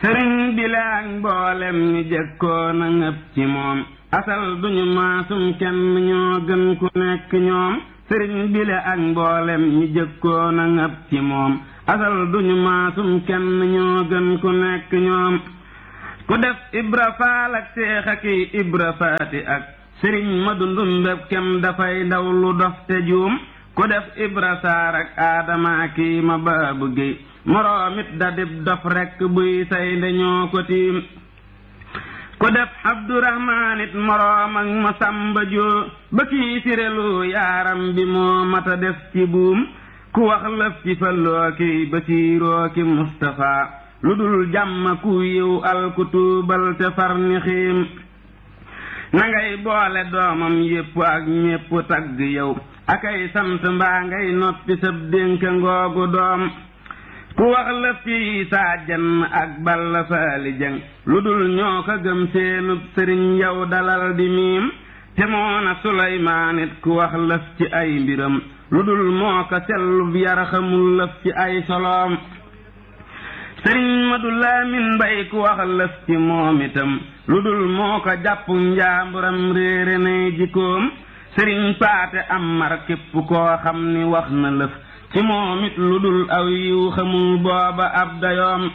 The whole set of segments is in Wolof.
sëriñ bi la ak mboolem ñi jëkkoon a ngëp ci moom asal duñu maasum kenn ñoo gën ku nekk ñoom sëriñ bi la ak mboolem ñi jëkkoon a ngëp ci moom asal duñu maasum kenn ñoo gën ku nekk ñoom ku def ibra faal ak seex ak ibra faati ak sëriñ Madu Ndumbe kem dafay ndaw lu dof te juum ku def ibra saar ak aadama kii ma baabu géy moroomit da dib dof rekk buy say ndeñoo ko tiim ku def abdurahmaanit moroom ak ma sàmba joo ba kii sirelu yaaram bi moo mata def ci buum ku wax lëf ci falloo ki basiiroo ki mustafa lu dul jàmm ku yiw al ku tuubal te far ni xiim na ngay boole doomam yépp ak ñépp tagg yow akay sant mbaa ngay noppi sab dénk ngoogu doom ku wax lëf ci saa jenn ak balla faali jëng lu dul ñoo ko gëm seenub sëriñ yow dalal di miim te moona suleymaanit ku wax lëf ci ay mbiram lu dul moo ko sellub yara xamul lëf ci ay soloom sëriñ Madu Laamin Mbay ku wax lëf ci moom itam lu dul moo ko jàpp njaamburam réere nay jikkoom sëriñ Paate Amar képp koo xam ni wax na lëf ci moom it lu dul aw yiw xamul booba ab dayoom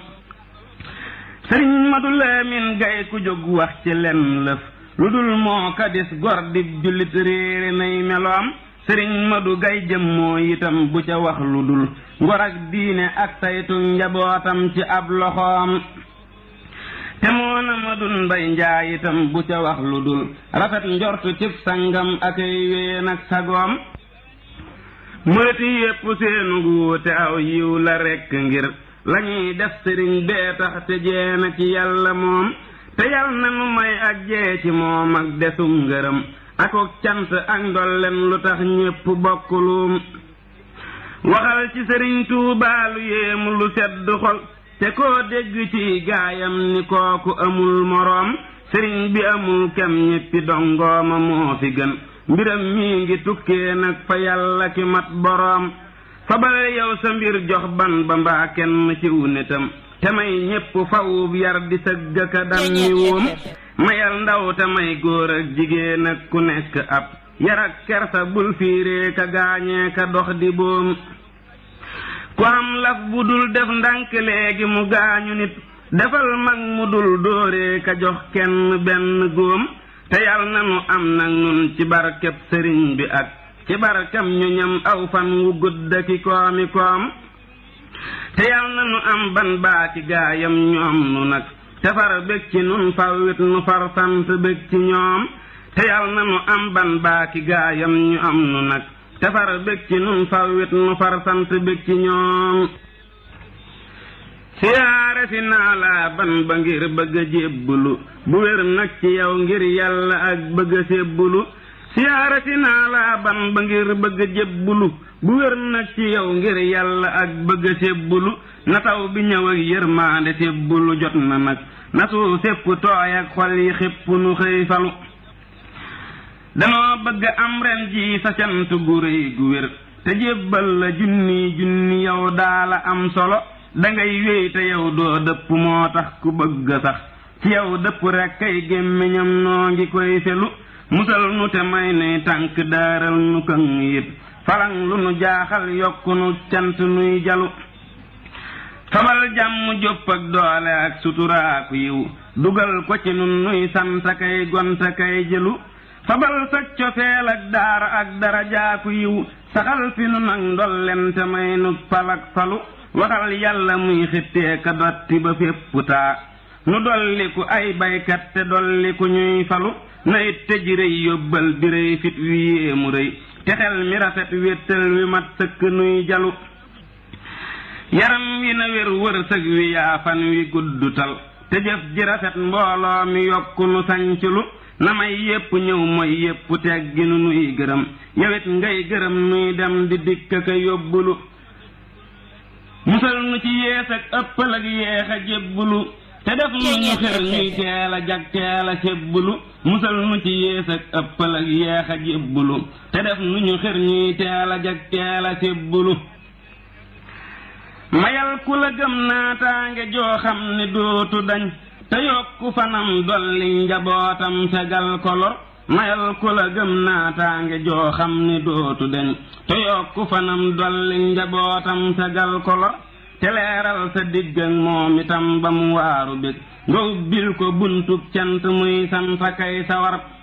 sëriñ Madu Laamin Gay ku jóg wax ci lenn lëf lu dul moo ko dis gor dib jullit réere nay meloom sëriñ Madu Gay jëmmoo itam bu ca wax lu dul ngor ak diine ak saytu njabootam ci ab loxoom te moona Madun Mbay Njaay itam bu ca wax lu dul rafet njortu cib sangam akay ween ak sagoom murit yépp seenu guute aw yiw la rekk ngir lañuy def sëriñ bee tax te jeena ci yàlla moom te yal na nu may ak jee ci moom ak desum ngërëm akok cant ak ndolleen lu tax ñépp bokkuluum waxal ci sëriñ Tuubaa lu yéemu lu sedd xol te koo dégg ci gaayam ni kooku amul moroom sëriñ bi amul kem ñéppi dongooma moo fi gën mbiram mi ngi tukkee nag fa yàlla ki mat boroom fabal yow sa mbir jox ban ba mbaa kenn ci wu nitam te may ñépp fawub yar di sëgg ka dam ñi woom mayal ndaw te may góor ak jigéen ak ku nekk ab yar ak kersa bul fiiree ka gaañee ka dox di boom ku am laf bu dul def ndànk léegi mu gaañu nit defal mag mu dul dóoree ka jox kenn benn góom te yal na nu am nag nun ci barkeb sëriñ bi ak ci barkam ñu ñam aw fan wu gudd ki koomi koom te yal na nu am ban baa ci gaayam ñu am nu nag te far bég ci nun fawwit nu far sant bég ci ñoom te yal na nu am ban baa ci gaayam ñu am nu nag te far bég ci nun fawwit nu far sant bég ci ñoom siyaare si naa laa ban ba ngir bëgg a jébbulu bu wér nag ci yow ngir yàlla ak bëgg a sébbulu siyaare si naa laa ban ba ngir bëgg a jébbulu bu wér nag ci yow ngir yàlla ak bëgg a sébbulu na taw bi ñëw ak yërmaande sébbulu jot na nag na suuf sépp tooy ak xol yi xépp nu xëy falu danoo bëgg am ren ji sa cant gu rëy gu wér te jébbal la junni junni yow daala am solo dangay wéy te yow doo dëpp moo tax ku bëgg sax ci yow dëpp rekk kay gémmiñam noo ngi koy felu musal nu te may nuy tànk daaral nu këng yit falang lu nu jaaxal yokku nu cant nuy jalu fabal jàmm jópp ak doole ak suturaaku yiw dugal ko ci nun nuy sant kay gonta kay jëlu fabal sa cofeel ak daara ak darajaaku yiw saxal fi nu nag ndolleen te may nu falak falu waxal yàlla muy xittee ka dotti ba fépp taa nu dolliku ay baykat te dolliku ñuy falu na it te ji rëy yóbbal bi rëy fit wi yéemu rëy te xel mi rafet wéttal wi mat sëkk nuy jalu yaram wi na wér wërsëg wi yaafan wi guddutal te jëf ji rafet mbooloo mi yokku nu sañculu na may yépp ñëw mooy yépp teggi nu nuy gërëm yawit ngay gërëm nuy dem di dikk ka yóbbulu musal nu ci yees ak ëppal ak yeex a jébbulu te def nu ñu xër ñuy teel a jag teel a sébbulu musal nu ci yees ak ëppal ak yeex a jébbulu te def nu ñu xër ñuy teel a jag teel a sébbulu mayal ku la gëm naataange joo xam ne dootu dañ te yokku fanam dolli njabootam fegal ko lor mayal ku la gëm naataange joo xam ne dootu dañ te yokku fanam dolli njabootam fegal ko lor te leeral sa digg ak moom itam ba mu waaru bég nga ubbil ko buntub cant muy sant kay sawar